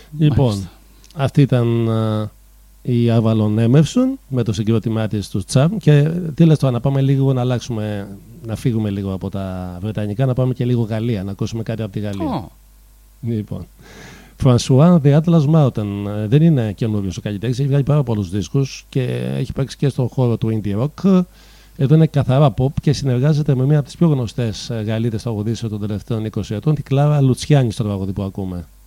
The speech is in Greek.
Λοιπόν, αυτή ήταν η Avalon Emerson με το συγκρότημά της του Charm. Και τι λες τώρα, να πάμε λίγο να αλλάξουμε, να φύγουμε λίγο από τα βρετανικά, να πάμε και λίγο Γαλλία, να ακούσουμε κάτι από τη Γαλλία. Λοιπόν, François The Atlas Mountain δεν είναι καινούριος ο καλλιτέχνης, έχει βγάλει πάρα πολλούς δίσκους και έχει παίξει και στον χώρο του indie rock. Εδώ είναι καθαρά pop και συνεργάζεται με μία από τις πιο γνωστές Γαλλίδες τραγουδίστρες των τελευταίων 20 ετών, την Κλάρα Λουτσιάνη στο τραγούδι που ακούμε.